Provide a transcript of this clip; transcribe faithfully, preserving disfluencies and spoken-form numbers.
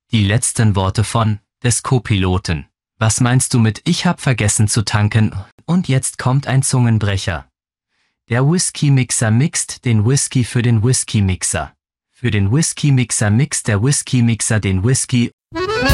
Die letzten Worte von des Co-Piloten. Was meinst du mit Ich hab vergessen zu tanken? Und jetzt kommt ein Zungenbrecher. Der Whisky-Mixer mixt den Whisky für den Whisky-Mixer. Für den Whisky-Mixer mixt der Whisky-Mixer den Whisky.